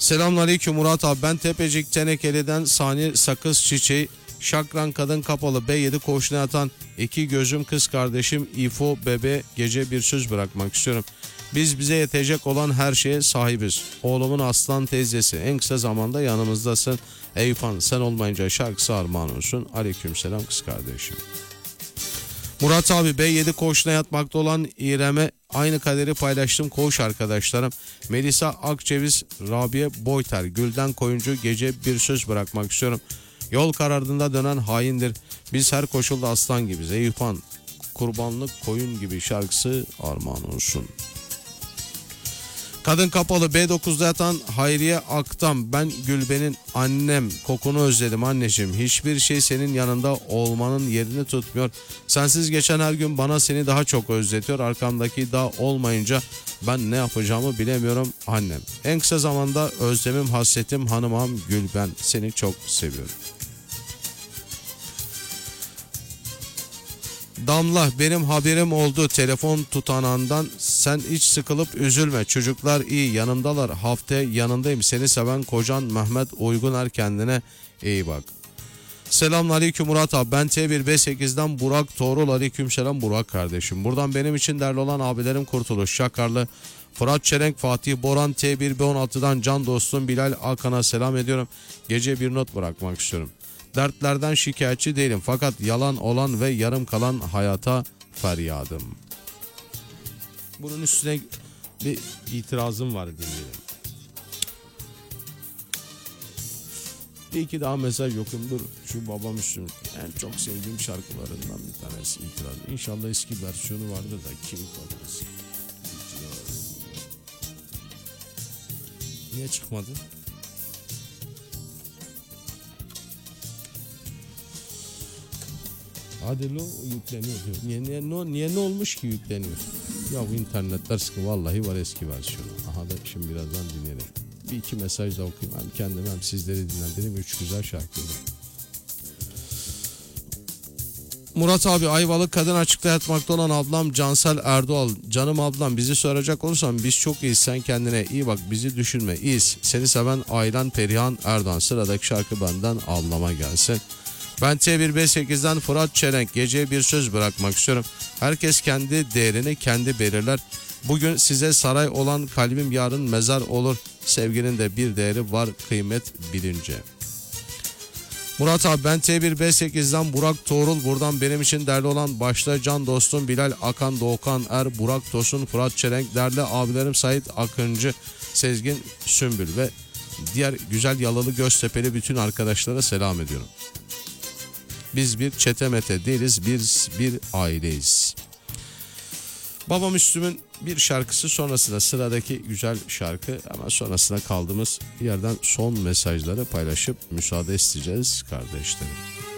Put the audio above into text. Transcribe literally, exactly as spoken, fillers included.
Selamünaleyküm Murat abi, ben Tepecik Tenekeli'den Sani Sakız Çiçeği, Şakran Kadın Kapalı B yedi koğuşuna yatan iki gözüm kız kardeşim İfo Bebe gece bir söz bırakmak istiyorum. Biz bize yetecek olan her şeye sahibiz. Oğlumun aslan teyzesi, en kısa zamanda yanımızdasın. Eyfan sen olmayınca şarkısı armağan olsun. Aleykümselam kız kardeşim. Murat abi, B yedi koğuşuna yatmakta olan İrem'e aynı kaderi paylaştım koğuş arkadaşlarım. Melisa Akceviz, Rabia Boyter, Gülden Koyuncu gece bir söz bırakmak istiyorum. Yol karardığında dönen haindir. Biz her koşulda aslan gibiyiz. Eyüphan kurbanlık koyun gibi şarkısı armağan olsun. Kadın Kapalı B dokuzda yatan Hayriye Aktam, ben Gülben'in annem, kokunu özledim anneciğim. Hiçbir şey senin yanında olmanın yerini tutmuyor. Sensiz geçen her gün bana seni daha çok özletiyor. Arkamdaki dağ olmayınca ben ne yapacağımı bilemiyorum annem. En kısa zamanda özlemim hasretim hanımam Gülben, seni çok seviyorum. Damla, benim haberim oldu telefon tutanağından, sen hiç sıkılıp üzülme, çocuklar iyi yanımdalar, haftaya yanındayım, seni seven kocan Mehmet Uyguner, kendine iyi bak. Selamünaleyküm Murat abi, ben T bir B sekizden Burak Toğrul. Aleykümselam Burak kardeşim. Buradan benim için değerli olan abilerim Kurtuluş Şakarlı, Fırat Çelenk, Fatih Boran, T bir B on altıdan can dostum Bilal Akan'a selam ediyorum. Gece bir not bırakmak istiyorum. Dertlerden şikayetçi değilim fakat yalan olan ve yarım kalan hayata feryadım. Bunun üstüne bir itirazım var, dinleyelim. Bir iki daha mesaj okundur. Şu Baba Müslüm en çok sevdiğim şarkılarından bir tanesi itiraz. İnşallah eski versiyonu vardır da kim kalırız. Niye çıkmadı? Hadi lo, yükleniyor diyor. Niye, niye, niye, niye ne olmuş ki yükleniyor? Ya bu internetler sıkı, vallahi var eski versiyonu. Aha da şimdi birazdan dinleyelim. Bir iki mesaj da okuyayım. Hem kendime hem sizleri dinlendireyim. Üç güzel şarkıydı. Murat abi, Ayvalık kadın açıkta yatmakta olan ablam Cansel Erdoğal. Canım ablam, bizi soracak olursan biz çok iyiyiz, sen kendine iyi bak, bizi düşünme, iyiyiz. Seni seven ailen Perihan Erdoğan. Sıradaki şarkı benden ablama gelsin. Ben T bir B sekizden Fırat Çelenk, geceye bir söz bırakmak istiyorum. Herkes kendi değerini kendi belirler. Bugün size saray olan kalbim yarın mezar olur. Sevginin de bir değeri var kıymet bilince. Murat abi, ben T bir B sekizden Burak Toğrul. Buradan benim için değerli olan başta can dostum Bilal Akan, Doğukan Er, Burak Tosun, Fırat Çelenk, değerli abilerim Sait Akıncı, Sezgin Sümbül ve diğer güzel Yalalı Göztepe'li bütün arkadaşlara selam ediyorum. Biz bir çetemete değiliz, biz bir aileyiz. Baba Müslüm'ün bir şarkısı, sonrasında sıradaki güzel şarkı, ama sonrasında kaldığımız yerden son mesajları paylaşıp müsaade isteyeceğiz kardeşlerim.